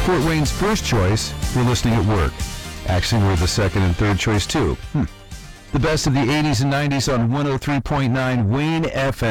Fort Wayne's first choice for listening at work. Actually, we're the second and third choice, too. The best of the 80s and 90s on 103.9 Wayne FM.